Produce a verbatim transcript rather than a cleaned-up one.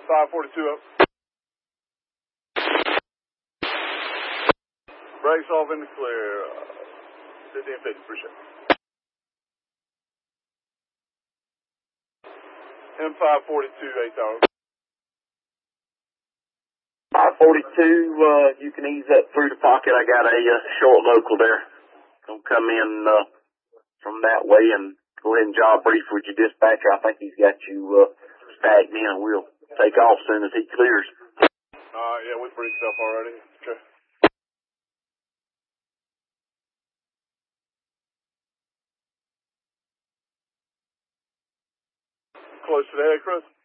five forty-two up. Brakes off in the clear. Uh, fifteen fifty, appreciate it. M five forty-two, eight hours. five forty-two, uh, you can ease up through the pocket. I got a uh, short local there. Gonna come in uh, from that way and go ahead and job brief with your dispatcher. I think he's got you uh, stacked in. We'll take off as soon as he clears. Uh, yeah, we briefed up already. Okay. Close to the head, Chris?